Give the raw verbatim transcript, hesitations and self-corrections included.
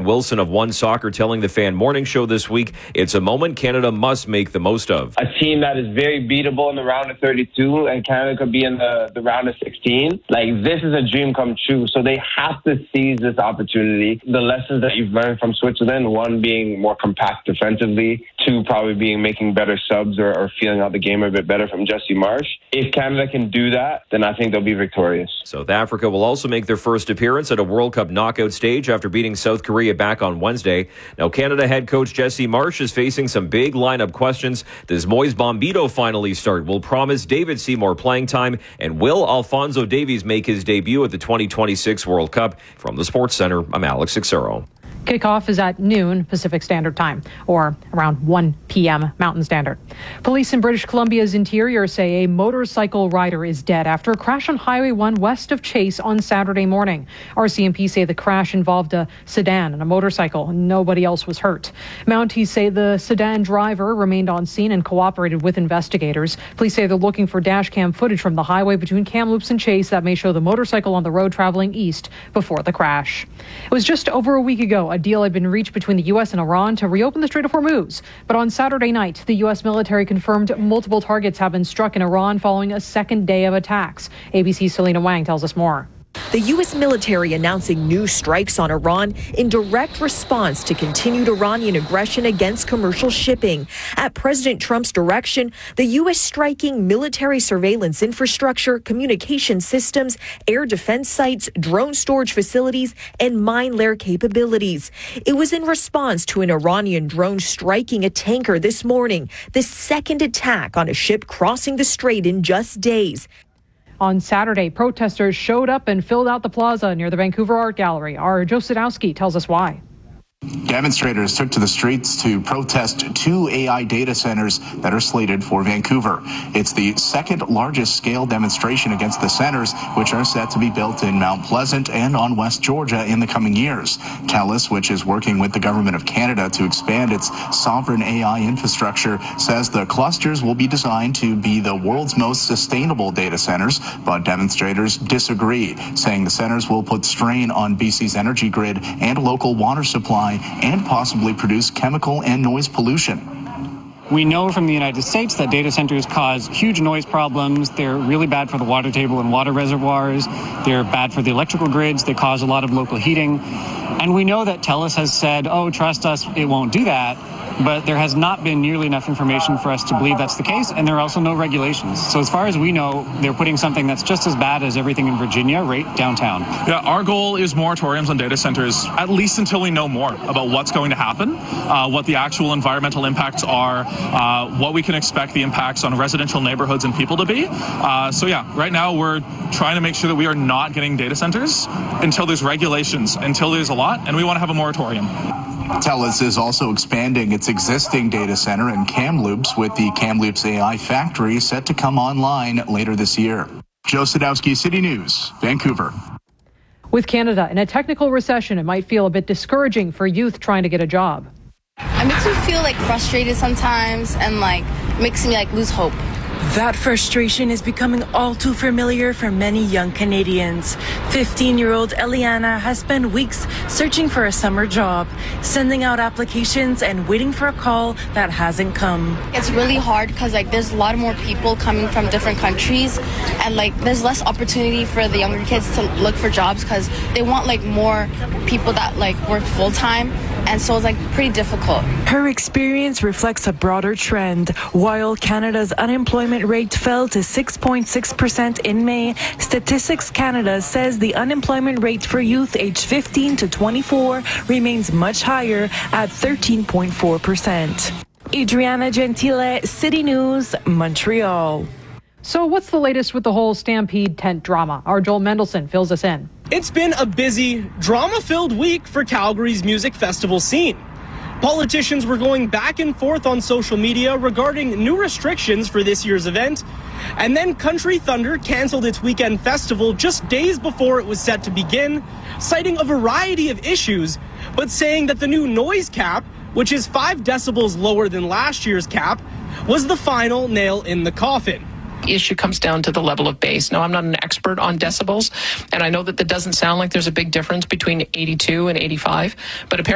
Wilson of One Soccer telling the Fan Morning Show this week, it's a moment Canada must make the most of. A team that is very beatable in the round of thirty-two, and Canada could be in the, the round of sixteen. Like, this is a dream come true, so they have to seize this opportunity. The lessons that you've learned from Switzerland, one being more compact defensively, two probably being making better subs or, or feeling out the game a bit better from Jesse Marsh. If Canada can do that, then I think they'll be victorious. South Africa will also make their first appearance at a World Cup knockout stage after beating South Korea back on Wednesday. Now, Canada head coach Jesse Marsh is facing some big lineup questions. Does Moise Bombito finally start? Will promise David Seymour playing time? And will Alphonso Davies make his debut at the twenty twenty-six World Cup? From the Sports Center, I'm Alex Ixero. Kickoff is at noon Pacific Standard Time, or around one p.m. Mountain Standard. Police in British Columbia's interior say a motorcycle rider is dead after a crash on Highway one west of Chase on Saturday morning. R C M P say the crash involved a sedan and a motorcycle. Nobody else was hurt. Mounties say the sedan driver remained on scene and cooperated with investigators. Police say they're looking for dash cam footage from the highway between Kamloops and Chase that may show the motorcycle on the road traveling east before the crash. It was just over a week ago a deal had been reached between the U S and Iran to reopen the Strait of Hormuz. But on Saturday night, the U S military confirmed multiple targets have been struck in Iran following a second day of attacks. A B C's Selena Wang tells us more. The U S military announcing new strikes on Iran in direct response to continued Iranian aggression against commercial shipping. At President Trump's direction, the U S striking military surveillance infrastructure, communication systems, air defense sites, drone storage facilities, and mine lair capabilities. It was in response to an Iranian drone striking a tanker this morning, the second attack on a ship crossing the strait in just days. On Saturday, protesters showed up and filled out the plaza near the Vancouver Art Gallery. Our Joe Sadowski tells us why. Demonstrators took to the streets to protest two A I data centers that are slated for Vancouver. It's the second largest scale demonstration against the centers, which are set to be built in Mount Pleasant and on West Georgia in the coming years. TELUS, which is working with the Government of Canada to expand its sovereign A I infrastructure, says the clusters will be designed to be the world's most sustainable data centers, but demonstrators disagree, saying the centers will put strain on B C's energy grid and local water supply and possibly produce chemical and noise pollution. We know from the United States that data centers cause huge noise problems. They're really bad for the water table and water reservoirs. They're bad for the electrical grids. They cause a lot of local heating. And we know that TELUS has said, oh, trust us, it won't do that. But there has not been nearly enough information for us to believe that's the case, and there are also no regulations. So as far as we know, they're putting something that's just as bad as everything in Virginia right downtown. Yeah, our goal is moratoriums on data centers, at least until we know more about what's going to happen, uh, what the actual environmental impacts are, uh, what we can expect the impacts on residential neighborhoods and people to be. Uh, so yeah, right now we're trying to make sure that we are not getting data centers until there's regulations, until there's a lot, and we want to have a moratorium. TELUS is also expanding its existing data center in Kamloops, with the Kamloops A I factory set to come online later this year. Joe Sadowski, City News, Vancouver. With Canada in a technical recession, it might feel a bit discouraging for youth trying to get a job. It makes me feel like frustrated sometimes, and like makes me like lose hope. That frustration is becoming all too familiar for many young Canadians. fifteen-year-old Eliana has spent weeks searching for a summer job, sending out applications and waiting for a call that hasn't come. It's really hard because like there's a lot more people coming from different countries, and like there's less opportunity for the younger kids to look for jobs because they want like more people that like work full time. And so it's like pretty difficult. Her experience reflects a broader trend. While Canada's unemployment rate fell to six point six percent in May, Statistics Canada says the unemployment rate for youth aged fifteen to twenty-four remains much higher at thirteen point four percent. Adriana Gentile, City News, Montreal. So what's the latest with the whole Stampede tent drama? Our Joel Mendelson fills us in. It's been a busy, drama-filled week for Calgary's music festival scene. Politicians were going back and forth on social media regarding new restrictions for this year's event. And then Country Thunder canceled its weekend festival just days before it was set to begin, citing a variety of issues, but saying that the new noise cap, which is five decibels lower than last year's cap, was the final nail in the coffin. Issue comes down to the level of bass. Now, I'm not an expert on decibels, and I know that that doesn't sound like there's a big difference between eighty-two and eighty-five, but apparently